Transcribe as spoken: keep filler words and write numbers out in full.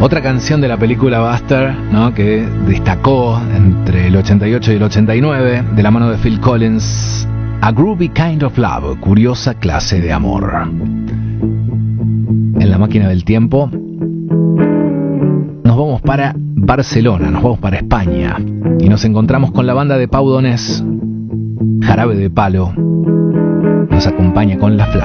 Otra canción de la película Buster, ¿no?, que destacó entre el ochenta y ocho y el ochenta y nueve, de la mano de Phil Collins, A Groovy Kind of Love, curiosa clase de amor. En la máquina del tiempo nos vamos para Barcelona, nos vamos para España y nos encontramos con la banda de Pau Donés. Jarabe de Palo nos acompaña con La Flaca.